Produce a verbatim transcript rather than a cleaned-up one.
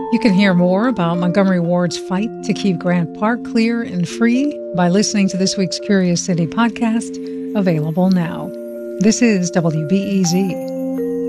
You can hear more about Montgomery Ward's fight to keep Grant Park clear and free by listening to this week's Curious City podcast, available now. This is W B E Z.